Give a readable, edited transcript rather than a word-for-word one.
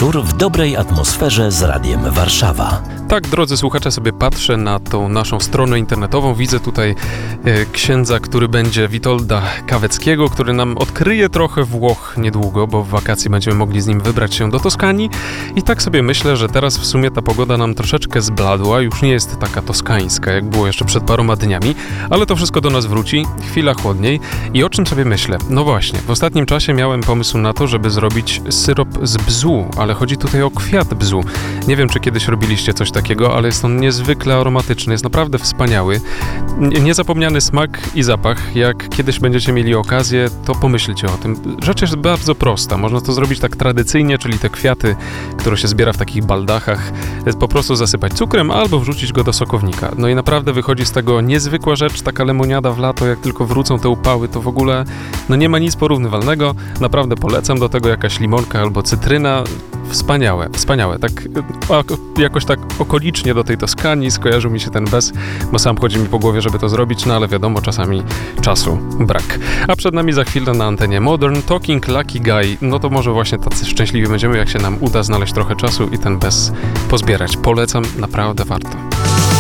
wieczór w dobrej atmosferze z Radiem Warszawa. Tak, drodzy słuchacze, sobie patrzę na tą naszą stronę internetową. Widzę tutaj księdza, który będzie Witolda Kaweckiego, który nam odkryje trochę Włoch niedługo, bo w wakacje będziemy mogli z nim wybrać się do Toskanii. I tak sobie myślę, że teraz w sumie ta pogoda nam troszeczkę zbladła, już nie jest taka toskańska, jak było jeszcze przed paroma dniami, ale to wszystko do nas wróci, chwila chłodniej. I o czym sobie myślę? No właśnie, w ostatnim czasie miałem pomysł na to, żeby zrobić syrop z bzu, ale chodzi tutaj o kwiat bzu. Nie wiem, czy kiedyś robiliście coś takiego, ale jest on niezwykle aromatyczny, jest naprawdę wspaniały. Niezapomniany smak i zapach. Jak kiedyś będziecie mieli okazję, to pomyślcie o tym. Rzecz jest bardzo prosta. Można to zrobić tak tradycyjnie, czyli te kwiaty, które się zbiera w takich baldachach, po prostu zasypać cukrem albo wrzucić go do sokownika. No i naprawdę wychodzi z tego niezwykła rzecz, taka lemoniada w lato, jak tylko wrócą te upały, to w ogóle nie ma nic porównywalnego. Naprawdę polecam, do tego jakaś limonka albo cytryna. Wspaniałe, wspaniałe. Tak jakoś tak okolicznie do tej Toskanii skojarzył mi się ten bez, bo sam chodzi mi po głowie, żeby to zrobić, no ale wiadomo, czasami czasu brak. A przed nami za chwilę na antenie Modern Talking Lucky Guy. No to może właśnie tacy szczęśliwi będziemy, jak się nam uda znaleźć trochę czasu i ten bez pozbierać. Polecam, naprawdę warto.